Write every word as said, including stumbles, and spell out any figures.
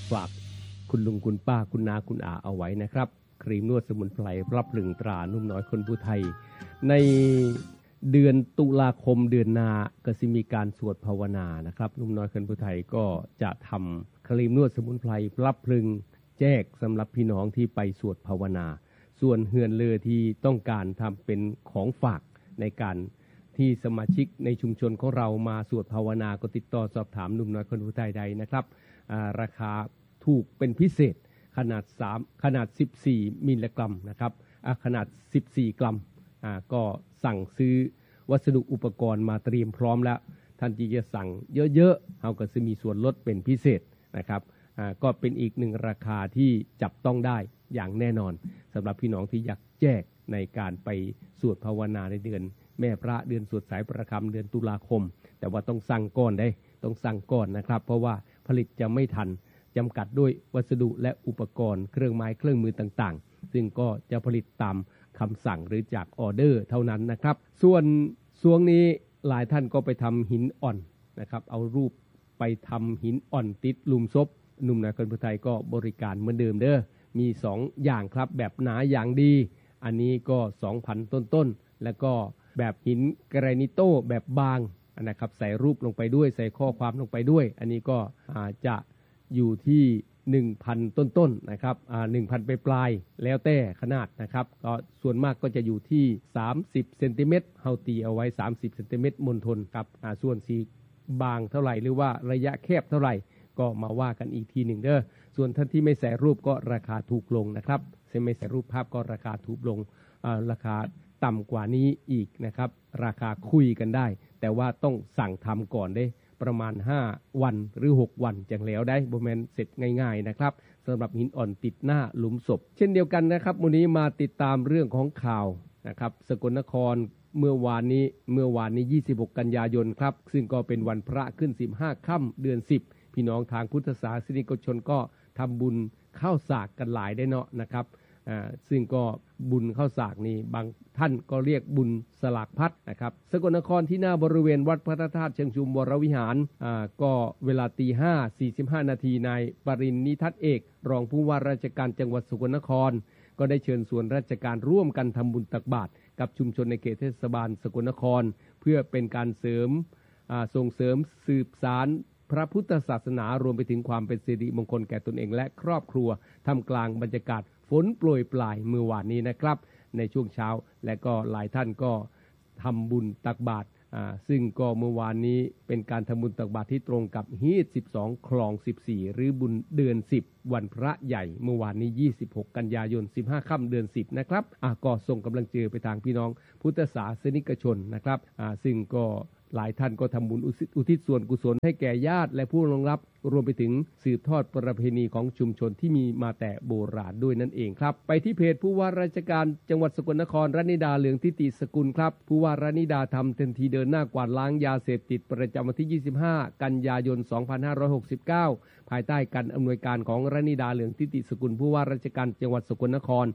ฝากคุณลุงคุณป้าคุณนาคุณอาเอาไว้นะครับครีมนวดสมุนไพรรับรึงตรานุ่มน้อยคนผู้ไทยในเดือนตุลาคมเดือนนาก็จะมีการสวดภาวนานะครับนุ่มน้อยคนผู้ไทยก็จะทำครีมนวดสมุนไพรรับรึงแจกสำหรับพี่น้องที่ไปสวดภาวนาส่วนเฮือนเลอที่ต้องการทำเป็นของฝากในการที่สมาชิกในชุมชนของเรามาสวดภาวนาก็ติดต่อสอบถามนุ่มน้อยคนผู้ไทยใดนะครับราคาถูกเป็นพิเศษขนาด3ขนาดสิบสี่มิลลิกรัมนะครับขนาดสิบสี่กรัมก็สั่งซื้อวัสดุอุปกรณ์มาเตรียมพร้อมแล้วท่านที่จะสั่งเยอะๆเราก็จะมีส่วนลดเป็นพิเศษนะครับก็เป็นอีกหนึ่งราคาที่จับต้องได้อย่างแน่นอนสำหรับพี่น้องที่อยากแจกในการไปสวดภาวนาในเดือนแม่พระเดือนสวดสายประคำเดือนตุลาคมแต่ว่าต้องสั่งก่อนได้ต้องสั่งก่อนนะครับเพราะว่าผลิตจะไม่ทันจำกัดด้วยวัสดุและอุปกรณ์เครื่องไม้เครื่องมือต่างๆซึ่งก็จะผลิตตามคำสั่งหรือจากออเดอร์เท่านั้นนะครับส่วนช่วงนี้หลายท่านก็ไปทำหินอ่อนนะครับเอารูปไปทำหินอ่อนติดลุมศพหนุ่มนาคนผู้ไทยก็บริการเหมือนเดิมเด้อมีสองอย่างครับแบบหนาอย่างดีอันนี้ก็ สองพัน ต้นๆแล้วก็แบบหินแกรนิโตแบบบางนะครับใส่รูปลงไปด้วยใส่ข้อความลงไปด้วยอันนี้ก็จะอยู่ที่ หนึ่งพัน ต้นๆนะครับอ่า หนึ่งพัน ไปปลายแล้วแต่ขนาดนะครับก็ส่วนมากก็จะอยู่ที่สามสิบเซนติเมตรเฮาตีเอาไว้สามสิบเซนติเมตรมณฑลครับอ่าส่วนสีบางเท่าไหร่หรือว่าระยะแคบเท่าไหร่ก็มาว่ากันอีกทีหนึ่งเด้อส่วนท่านที่ไม่ใส่รูปก็ราคาถูกลงนะครับซึ่งไม่ใส่รูปภาพก็ราคาถูกลงอ่าราคาต่ำกว่านี้อีกนะครับราคาคุยกันได้แต่ว่าต้องสั่งทำก่อนได้ประมาณห้าวันหรือหกวันจังแล้วได้บ่แม่นเสร็จง่ายๆนะครับสำหรับหินอ่อนติดหน้าหลุมศพเช่นเดียวกันนะครับวันนี้มาติดตามเรื่องของข่าวนะครับสกลนครเมื่อวานนี้เมื่อวานนี้ยี่สิบหกกันยายนครับซึ่งก็เป็นวันพระขึ้นสิบห้าค่ำเดือนสิบพี่น้องทางพุทธศาสนิกชนก็ทำบุญข้าวสากกันหลายได้เนาะนะครับอ่าซึ่งก็บุญข้าวสากนี้บางท่านก็เรียกบุญสลากพัดนะครับสกลนครที่หน้าบริเวณวัดพระธาตุเชิงชุมวรวิหารอ่าก็เวลาตีห้าสี่สิบห้านาทีนายปรินนิทัศน์เอกรองผู้ว่าราชการจังหวัดสกลนครก็ได้เชิญส่วนราชการร่วมกันทำบุญตักบาตรกับชุมชนในเขตเทศบาลสกลนครเพื่อเป็นการเสริมอ่าส่งเสริมสืบสานพระพุทธศาสนารวมไปถึงความเป็นสิริมงคลแก่ตนเองและครอบครัวท่ามกลางบรรยากาศฝนโปรยปลายเมื่อวานนี้นะครับในช่วงเช้าและก็หลายท่านก็ทำบุญตักบาตรซึ่งก็เมื่อวานนี้เป็นการทำบุญตักบาตรที่ตรงกับฮีทสิบสองคลองสิบสี่หรือบุญเดือนสิบวันพระใหญ่เมื่อวานนี้ยี่สิบหกกันยายนสิบห้าค่ำเดือนสิบนะครับก็ส่งกำลังใจไปทางพี่น้องพุทธศาสนิกชนนะครับซึ่งก็หลายท่านก็ทำบุญอุทิศส่วนกุศลให้แก่ญาติและผู้ล่วงลับรวมไปถึงสืบทอดประเพณีของชุมชนที่มีมาแต่โบราณด้วยนั่นเองครับไปที่เพจผู้ว่าราชการจังหวัดสกลนครรณิดาเหลืองทิติสกุลครับผู้ว่ารณิดาทำทันทีเดินหน้ากวาดล้างยาเสพติดประจำวันที่ยี่สิบห้ากันยายนสองพันห้าร้อยหกสิบเก้าภายใต้การอำนวยการของรณิดาเหลืองทิติสกุลผู้ว่าราชการจังหวัดสกลนคร